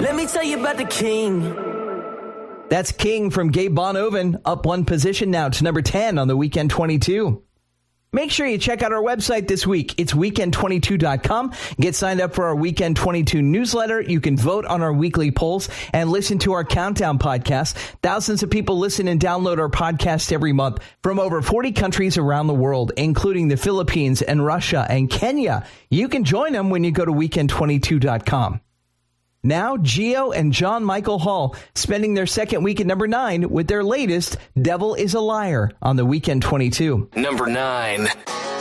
Let me tell you about the king. That's King from Gabe Bonoven, up one position now to number 10 on the Weekend 22. Make sure you check out our website this week. It's weekend22.com. Get signed up for our Weekend 22 newsletter. You can vote on our weekly polls and listen to our Countdown podcast. Thousands of people listen and download our podcast every month from over 40 countries around the world, including the Philippines and Russia and Kenya. You can join them when you go to weekend22.com. Now, Gio and John Michael Hall spending their second week at number 9 with their latest Devil is a Liar on the Weekend 22. Number 9.